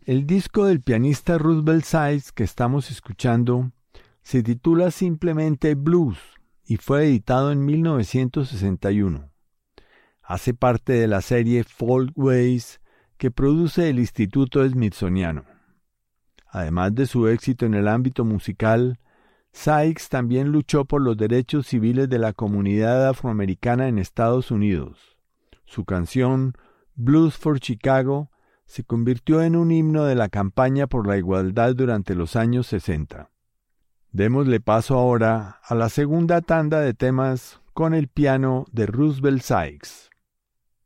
El disco del pianista Roosevelt Sykes que estamos escuchando se titula simplemente Blues y fue editado en 1961. Hace parte de la serie Folkways que produce el Instituto Smithsoniano. Además de su éxito en el ámbito musical, Sykes también luchó por los derechos civiles de la comunidad afroamericana en Estados Unidos. Su canción Blues for Chicago se convirtió en un himno de la campaña por la igualdad durante los años 60. Démosle paso ahora a la segunda tanda de temas con el piano de Roosevelt Sykes.